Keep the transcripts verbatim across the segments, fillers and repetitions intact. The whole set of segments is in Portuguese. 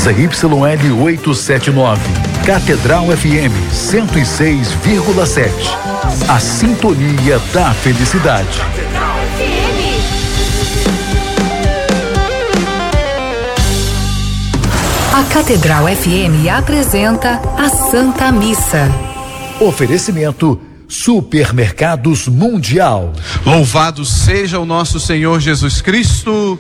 Z Y L oitocentos e setenta e nove, Catedral F M cento e seis vírgula sete. A sintonia da felicidade. A Catedral F M apresenta a Santa Missa. Oferecimento Supermercados Mundial. Louvado seja o nosso Senhor Jesus Cristo.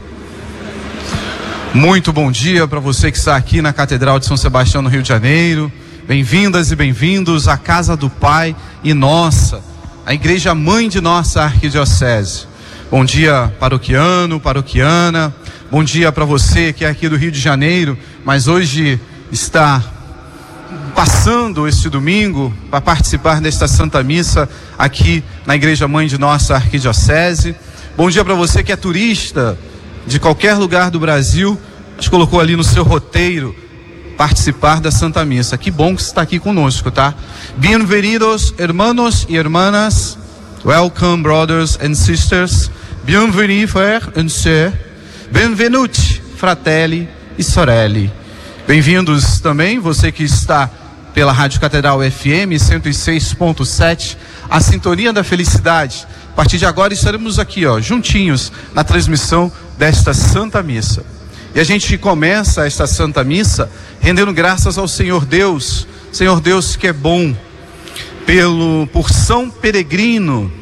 Muito bom dia para você que está aqui na Catedral de São Sebastião, no Rio de Janeiro. Bem-vindas e bem-vindos à casa do Pai e nossa, a igreja mãe de nossa arquidiocese. Bom dia, paroquiano, paroquiana. Bom dia para você que é aqui do Rio de Janeiro, mas hoje está passando este domingo para participar desta Santa Missa aqui na igreja mãe de nossa arquidiocese. Bom dia para você que é turista de qualquer lugar do Brasil, mas colocou ali no seu roteiro participar da Santa Missa. Que bom que você está aqui conosco, tá? Bienvenidos, hermanos e hermanas. Welcome, brothers and sisters. Bienvenue, frères et sœurs. Benvenuti, fratelli e sorelli. Bem-vindos também, você que está pela Rádio Catedral F M cento e seis ponto sete, a sintonia da felicidade. A partir de agora estaremos aqui, ó, juntinhos na transmissão desta Santa Missa. E a gente começa esta Santa Missa rendendo graças ao Senhor Deus, Senhor Deus que é bom, pelo por São Peregrino,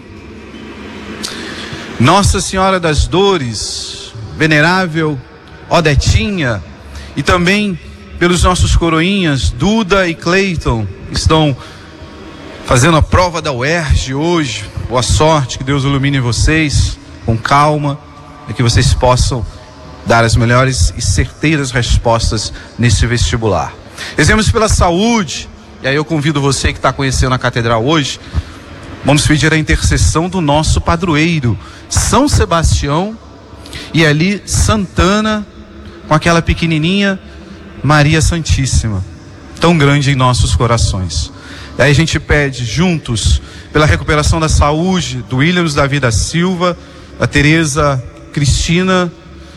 Nossa Senhora das Dores, venerável Odetinha, e também pelos nossos coroinhas Duda e Cleiton, que estão fazendo a prova da U E R J hoje. Boa sorte, que Deus ilumine vocês com calma, e que vocês possam dar as melhores e certeiras respostas nesse vestibular. Rezemos pela saúde, e aí eu convido você que está conhecendo a Catedral hoje, vamos pedir a intercessão do nosso padroeiro, São Sebastião, e ali Santana, com aquela pequenininha Maria Santíssima, tão grande em nossos corações. E aí a gente pede juntos pela recuperação da saúde do Williams Davi da Silva, da Tereza Cristina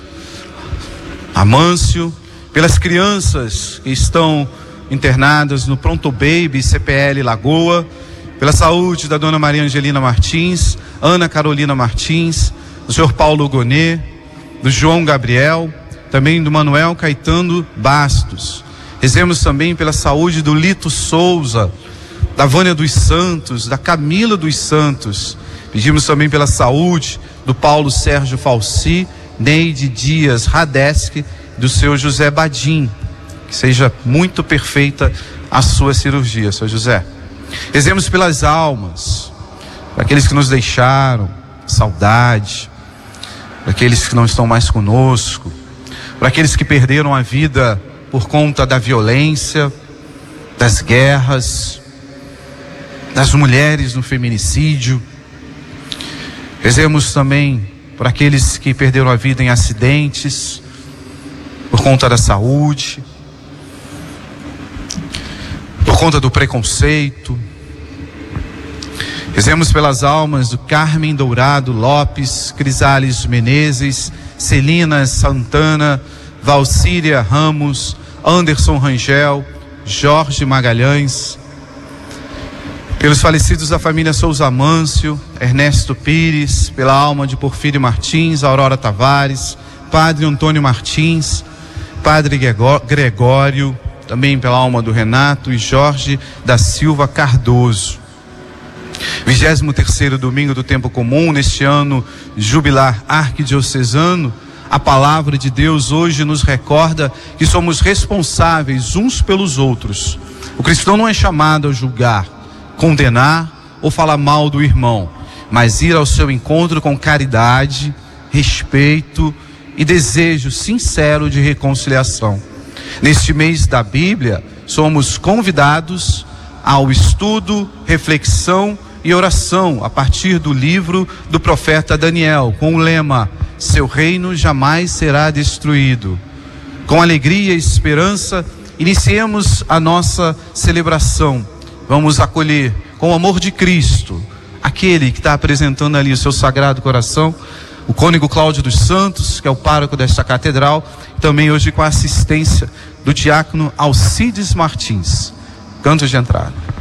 Amâncio, pelas crianças que estão internadas no Pronto Baby C P L Lagoa, pela saúde da dona Maria Angelina Martins, Ana Carolina Martins, do senhor Paulo Gonê, do João Gabriel, também do Manuel Caetano Bastos. Rezemos também pela saúde do Lito Souza, da Vânia dos Santos, da Camila dos Santos. Pedimos também pela saúde do Paulo Sérgio Falsi, Neide Dias Radesc, do seu José Badim. Que seja muito perfeita a sua cirurgia, seu José. Rezemos pelas almas, para aqueles que nos deixaram, saudade, para aqueles que não estão mais conosco, para aqueles que perderam a vida por conta da violência, das guerras, das mulheres no feminicídio. Rezemos também por aqueles que perderam a vida em acidentes, por conta da saúde, por conta do preconceito. Rezemos pelas almas do Carmen Dourado Lopes, Crisales Menezes, Celina Santana, Valcíria Ramos, Anderson Rangel, Jorge Magalhães. Pelos falecidos da família Souza Mâncio, Ernesto Pires, pela alma de Porfírio Martins, Aurora Tavares, Padre Antônio Martins, Padre Gregório, também pela alma do Renato e Jorge da Silva Cardoso. vigésimo terceiro domingo do tempo comum, neste ano jubilar arquidiocesano, a palavra de Deus hoje nos recorda que somos responsáveis uns pelos outros. O cristão não é chamado a julgar, condenar ou falar mal do irmão, mas ir ao seu encontro com caridade, respeito e desejo sincero de reconciliação. Neste mês da Bíblia, somos convidados ao estudo, reflexão e oração a partir do livro do profeta Daniel, com o lema: seu reino jamais será destruído. Com alegria e esperança, iniciemos a nossa celebração. Vamos acolher com o amor de Cristo aquele que está apresentando ali o seu sagrado coração, o cônego Cláudio dos Santos, que é o pároco desta catedral, também hoje com a assistência do diácono Alcides Martins. Cantos de entrada.